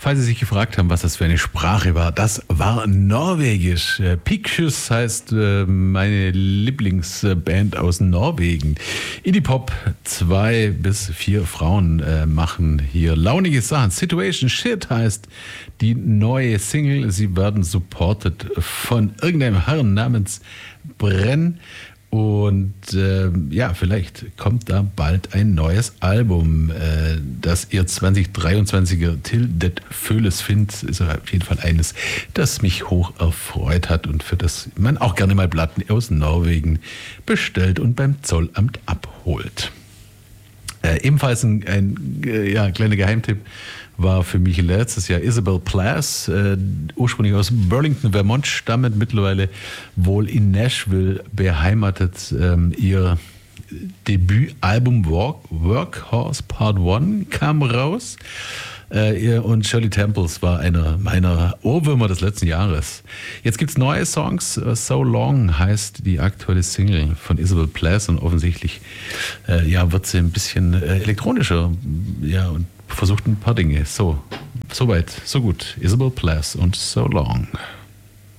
Falls Sie sich gefragt haben, was das für eine Sprache war, das war Norwegisch. Pictures heißt meine Lieblingsband aus Norwegen. Indie Pop, 2 bis 4 Frauen machen hier launige Sachen. Situation Shit heißt die neue Single. Sie werden supported von irgendeinem Herrn namens Brenn. Und vielleicht kommt da bald ein neues Album, das ihr 2023er Till det Föles findet, ist auf jeden Fall eines, das mich hoch erfreut hat und für das man auch gerne mal Platten aus Norwegen bestellt und beim Zollamt abholt. Ebenfalls ein kleiner Geheimtipp war für mich letztes Jahr Isabel Plass, ursprünglich aus Burlington, Vermont, stammend, mittlerweile wohl in Nashville beheimatet. Ihr Debütalbum Workhorse Part 1 kam raus. Und Shirley Temples war einer meiner Ohrwürmer des letzten Jahres. Jetzt gibt es neue Songs. So Long heißt die aktuelle Single von Isabel Plass und offensichtlich wird sie ein bisschen elektronischer und versucht ein paar Dinge. So weit, so gut. Isabel Plass und So Long.